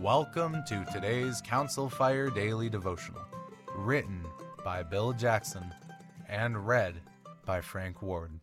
Welcome to today's Council Fire Daily Devotional, written by Bill Jackson and read by Frank Ward.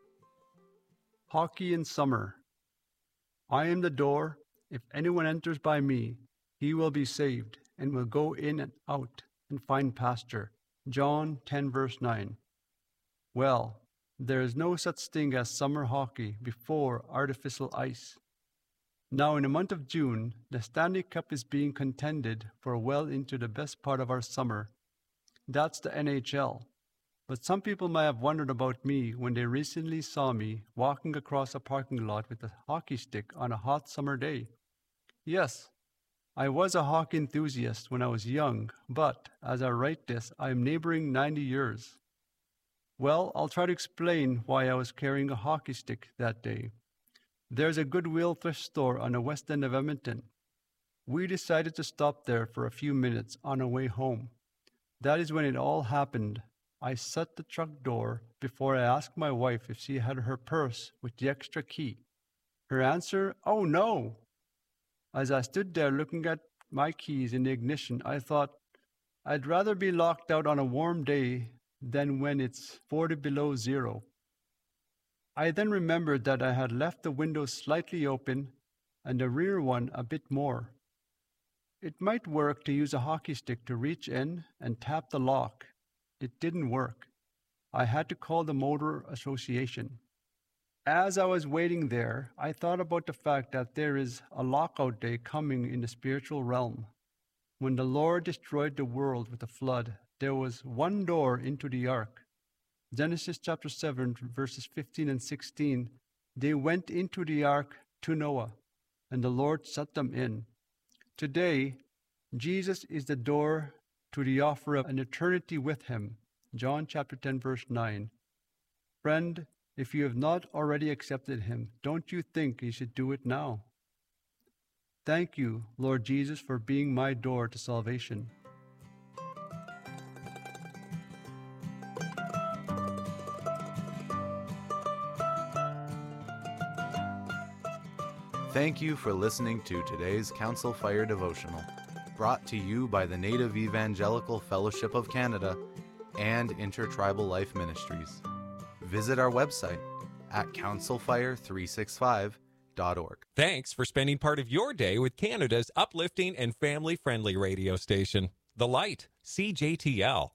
Hockey in summer. I am the door. If anyone enters by me, he will be saved, and will go in and out and find pasture. John 10 verse 9. Well, there is no such thing as summer hockey before artificial ice. Now in the month of June, the Stanley Cup is being contended for well into the best part of our summer. That's the NHL. But some people might have wondered about me when they recently saw me walking across a parking lot with a hockey stick on a hot summer day. Yes, I was a hockey enthusiast when I was young, but as I write this, I am neighboring 90 years. Well, I'll try to explain why I was carrying a hockey stick that day. There's a Goodwill thrift store on the west end of Edmonton. We decided to stop there for a few minutes on our way home. That is when it all happened. I shut the truck door before I asked my wife if she had her purse with the extra key. Her answer, "Oh no!" As I stood there looking at my keys in the ignition, I thought, I'd rather be locked out on a warm day than when it's 40 below zero. I then remembered that I had left the window slightly open and the rear one a bit more. It might work to use a hockey stick to reach in and tap the lock. It didn't work. I had to call the Motor Association. As I was waiting there, I thought about the fact that there is a lockout day coming in the spiritual realm. When the Lord destroyed the world with a flood, there was one door into the ark. Genesis chapter 7, verses 15 and 16, they went into the ark to Noah, and the Lord set them in. Today, Jesus is the door to the offer of an eternity with him. John chapter 10, verse 9. Friend, if you have not already accepted him, don't you think you should do it now? Thank you, Lord Jesus, for being my door to salvation. Thank you for listening to today's Council Fire Devotional, brought to you by the Native Evangelical Fellowship of Canada and Intertribal Life Ministries. Visit our website at councilfire365.org. Thanks for spending part of your day with Canada's uplifting and family-friendly radio station, The Light, CJTL.